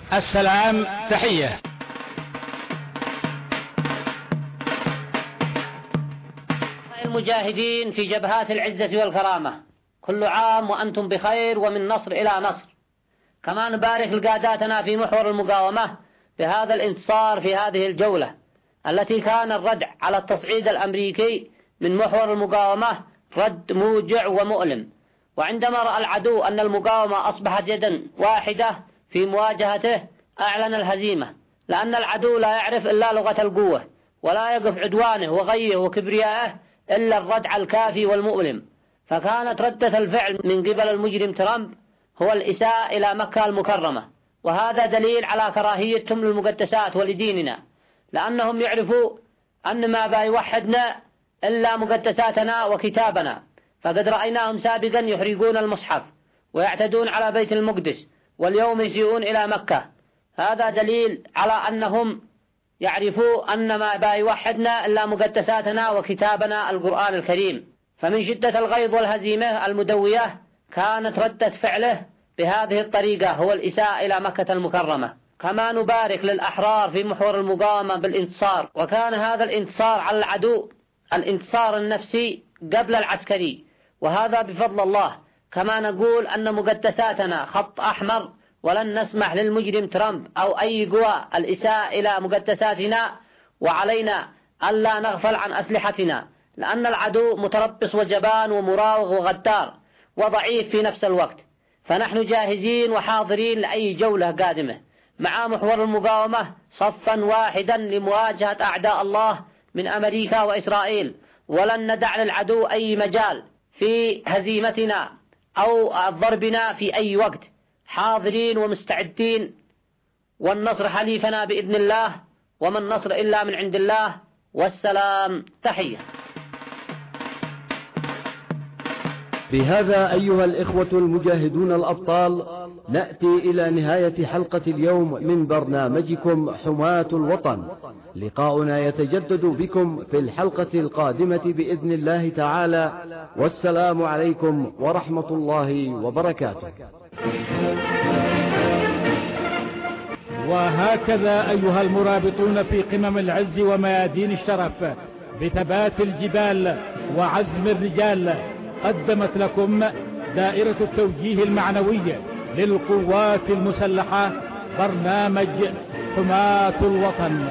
السلام تحية. المجاهدين في جبهات العزة والكرامة، كل عام وأنتم بخير ومن نصر إلى نصر. كما نبارك لقاداتنا في محور المقاومة بهذا الانتصار في هذه الجولة التي كان الردع على التصعيد الأمريكي من محور المقاومة رد موجع ومؤلم. وعندما رأى العدو أن المقاومة أصبحت يدا واحدة في مواجهته أعلن الهزيمة، لأن العدو لا يعرف إلا لغة القوة، ولا يقف عدوانه وغيه وكبريائه إلا الردع الكافي والمؤلم. فكانت ردة الفعل من قبل المجرم ترامب هو الإساءة إلى مكة المكرمة، وهذا دليل على كراهيتهم للمقدسات ولديننا، لأنهم يعرفوا أن ما بيوحدنا إلا مقدساتنا وكتابنا. فقد رأيناهم سابقا يحرقون المصحف ويعتدون على بيت المقدس، واليوم يسيئون إلى مكة. هذا دليل على أنهم يعرفوا أن ما بيوحدنا إلا مقدساتنا وكتابنا القرآن الكريم. فمن شدة الغيظ والهزيمة المدوية كانت ردة فعله بهذه الطريقة هو الإساءة إلى مكة المكرمة. كما نبارك للأحرار في محور المقاومة بالانتصار، وكان هذا الانتصار على العدو الانتصار النفسي قبل العسكري، وهذا بفضل الله. كما نقول أن مقدساتنا خط أحمر، ولن نسمح للمجرم ترامب أو أي قوى الإساءة إلى مقدساتنا، وعلينا ألا نغفل عن أسلحتنا، لأن العدو متربص وجبان ومراوغ وغدار وضعيف في نفس الوقت. فنحن جاهزين وحاضرين لأي جولة قادمة مع محور المقاومة صفا واحدا لمواجهة أعداء الله من أمريكا وإسرائيل، ولن ندع للعدو أي مجال في هزيمتنا أو ضربنا في أي وقت. حاضرين ومستعدين، والنصر حليفنا بإذن الله، وما النصر إلا من عند الله. والسلام تحية. بهذا أيها الإخوة المجاهدون الأبطال نأتي إلى نهاية حلقة اليوم من برنامجكم حماة الوطن. لقاؤنا يتجدد بكم في الحلقة القادمة بإذن الله تعالى، والسلام عليكم ورحمة الله وبركاته. وهكذا أيها المرابطون في قمم العز وميادين الشرف بثبات الجبال وعزم الرجال، قدمت لكم دائرة التوجيه المعنوي للقوات المسلحة برنامج حماة الوطن.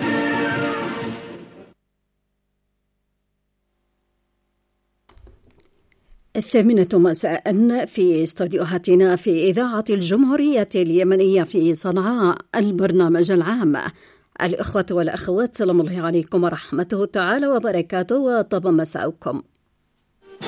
الثامنة مساء في استوديوهاتنا في إذاعة الجمهورية اليمنية في صنعاء، البرنامج العام. الإخوة والأخوات، سلام الله عليكم ورحمته تعالى وبركاته، وطاب مساءكم.